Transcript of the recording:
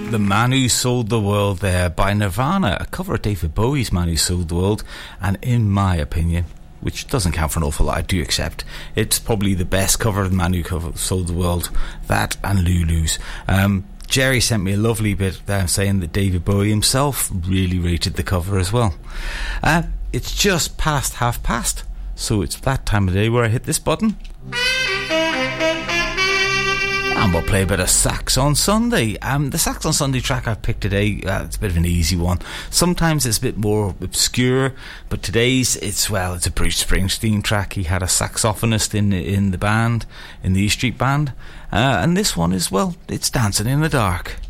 The Man Who Sold the World there by Nirvana, a cover of David Bowie's Man Who Sold the World, and in my opinion, which doesn't count for an awful lot, I do accept, it's probably the best cover of The Man Who Sold the World, that and Lulu's. Jerry sent me a lovely bit saying that David Bowie himself really rated the cover as well. It's just past 1:30, so it's that time of day where I hit this button. And we'll play a bit of Sax on Sunday. The Sax on Sunday track I've picked today, it's a bit of an easy one. Sometimes it's a bit more obscure, but today's, it's a Bruce Springsteen track. He had a saxophonist in the band, in the E Street Band. And this one is, it's Dancing in the Dark.